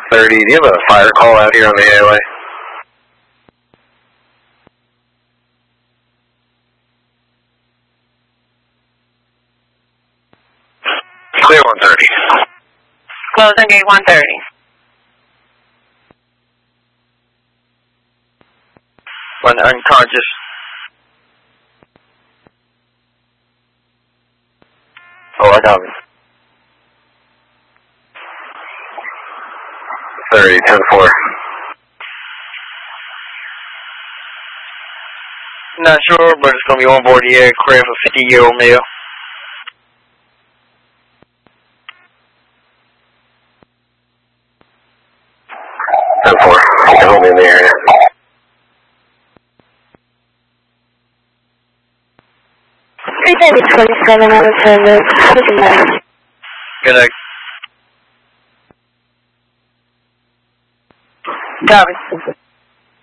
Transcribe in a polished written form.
30. Do you have a fire call out here on the AOA? Clear 130. Closing gate 130. One unconscious. Oh, I got me. 30, 10-4. Not sure, but it's going to be on board the aircraft, a 50-year-old male. You can hold me in the area. Maybe 27 out of 10. Good night. Copy.